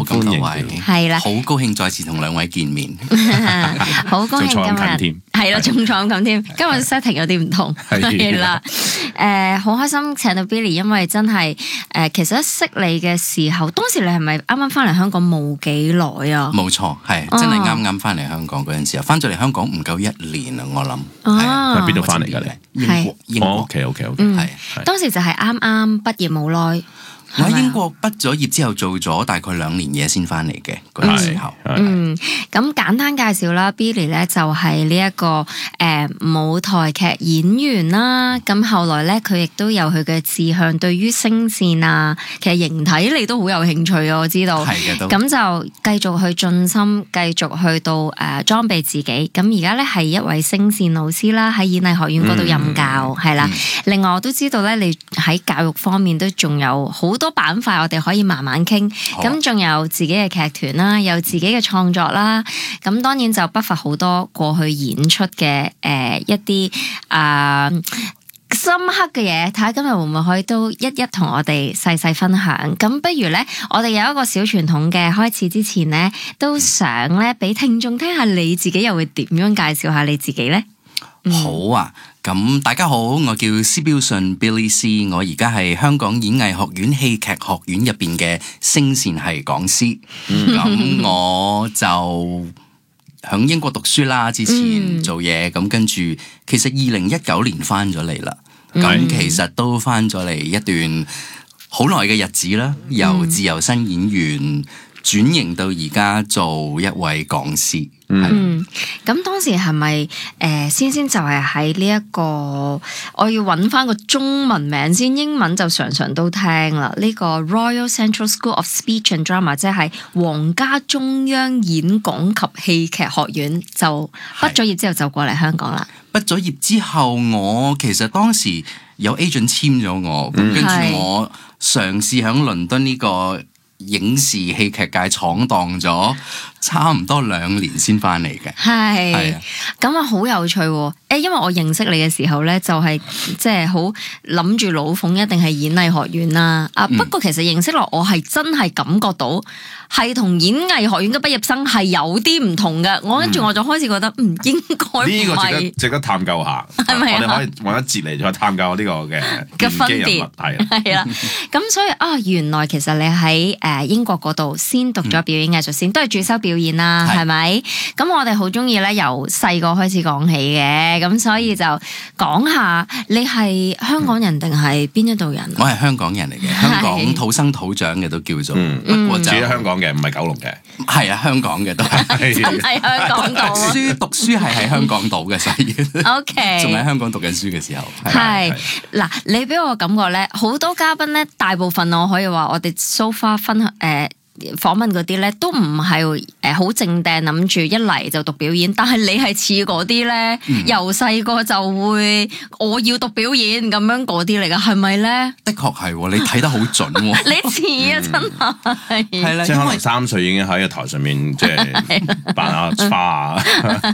好，咁多位係啦， 好高興再次同兩位見面， 好高興今日係咯，仲坐咁添。今日 setting 有啲唔同，係啦，好開心請到 Billy， 因為真係其實一識你嘅時候，當時你係咪啱啱翻嚟香港冇幾耐啊？ 冇錯，係真係啱啱翻嚟香港嗰陣時候，翻咗嚟香港唔夠1年啊，我諗。 喺邊度翻嚟㗎你？ 英國。 OK， 係。 當時就係啱啱畢業冇耐。 我喺英國畢咗業之後做咗大概2年嘢先翻嚟嘅嗰陣時候。 咁簡單介紹啦 ，Billy 咧就係呢一個舞台劇演員啦。咁後來咧佢亦都有佢嘅志向，對於聲線啊，其實形體你都好有興趣啊，我知道。 係嘅都。 咁就繼續去進心，繼續去到裝備自己。咁而家咧係一位聲線老師啦，喺演藝學院嗰度任教，係啦。另外我都知道咧，你喺教育方面都仲有好多板塊，我哋可以慢慢傾。咁仲有自己嘅劇團啦，有自己嘅創作啦。咁當然就不乏好多過去演出嘅一啲深刻嘅嘢，睇下今日會唔會可以都一同我哋細細分享。咁不如咧，我哋有一個小傳統嘅，開始之前咧，都想咧俾聽眾聽下你自己又會點樣介紹下你自己咧？ 好啊，咁大家好，我叫施標信 Billy C， 我而家係香港演藝學院戲劇學院入邊嘅聲線系講師。咁我就響英國讀書啦，之前做嘢，咁跟住其實2019年翻咗嚟啦。咁其實都翻咗嚟一段好耐嘅日子啦，由自由身演員轉型到而家做一位講師。 咁當時係咪先就係喺呢一個，我要揾翻個中文名先，英文就常常都聽啦。呢個 Royal Central School of Speech and Drama， 即係皇家中央演講及戲劇學院，就畢咗業之後就過嚟香港啦。 畢咗業之後，我其實當時有 agent 簽咗我，跟住我嘗試喺倫敦呢個影視戲劇界闖蕩咗差唔多2年先翻嚟嘅。係咁啊，好有趣喎！因為我認識你嘅時候咧，就係即係好諗住老鳳一定係演藝學院啦。不過其實認識落，我係真係感覺到係同演藝學院嘅畢業生係有啲唔同嘅。我跟住我就開始覺得應該唔係。 呢個值得探究下，係咪？我哋可以揾一節嚟再探究呢個嘅分別。係啦， 咁所以原來其實你喺英國嗰度先讀咗表演藝術先，都係主修表演啦，係咪？咁我哋好中意咧，由細個開始講起嘅。咁所以就講下你係香港人定係邊一度人？ 我係香港人嚟嘅，香港土生土長嘅都叫做。不過就住喺香港嘅，唔係九龍嘅。 係啊，香港嘅都係。 真係香港島。 讀書係喺香港島嘅，所以 OK， 仲喺香港讀緊書嘅時候。 係嗱，你俾我感覺咧，好多嘉賓咧，大部分我可以話我哋 so far 分享訪問嗰啲咧，都唔係好正定諗住一嚟就讀表演，但係你係似嗰啲咧，由細個就會我要讀表演咁樣嗰啲嚟噶，係咪咧？ 的確係，你睇得好準。 你似啊，真係。 係啦， 即係可能3歲已經喺個台上面，即係扮下花啊。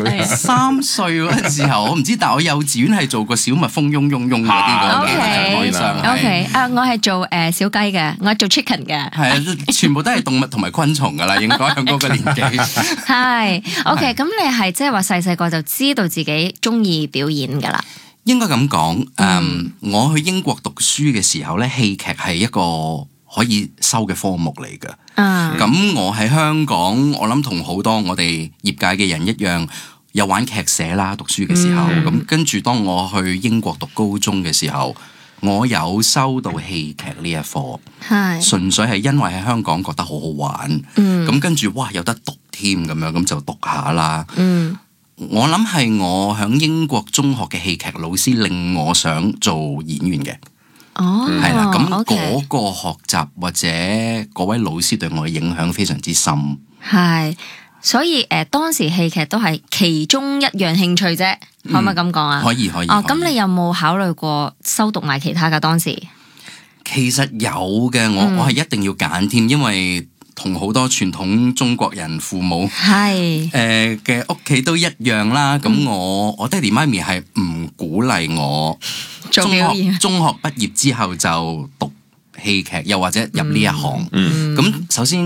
3歲嗰陣時候，我唔知，但係我幼稚園係做過小蜜蜂嗡嗡嗡嗰啲。 OK， 我係做小雞嘅，我係做 chicken 嘅。 係啊，全部都係動物同埋昆蟲噶啦，應該喺嗰個年紀。 係 OK， 咁你係即係話細個就知道自己中意表演噶啦？ 應該咁講，我去英國讀書嘅時候咧，戲劇係一個可以收嘅科目嚟噶。咁我喺香港，我諗同好多我哋業界嘅人一樣，有玩劇社啦，讀書嘅時候。咁跟住當我去英國讀高中嘅時候，我有收到戲劇呢一科，純粹係因為喺香港覺得好好玩，咁跟住哇有得讀添咁樣，咁就讀下啦。我諗係我響英國中學嘅戲劇老師令我想做演員嘅。係啦，咁嗰個學習或者嗰位老師對我嘅影響非常之深。 係，所以當時戲劇都係其中一樣興趣啫，可唔可以咁講啊？ 可以。 咁你有冇考慮過修讀埋其他㗎？當時其實有嘅，我係一定要揀添，因為同好多傳統中國人父母嘅屋企都一樣啦。咁我爹哋媽咪係唔鼓勵我中學畢業之後就讀戲劇，又或者入呢一行。咁首先